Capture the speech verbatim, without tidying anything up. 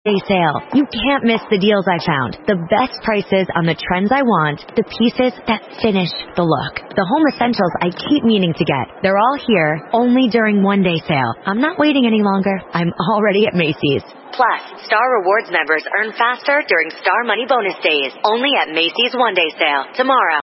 Day sale. You can't miss the deals I found. The best prices on the trends I want. The pieces that finish the look. The home essentials I keep meaning to get. They're all here, only during one day sale. I'm not waiting any longer. I'm already at Macy's. Plus, Star Rewards members earn faster during Star Money Bonus Days. Only at Macy's One Day Sale. Tomorrow.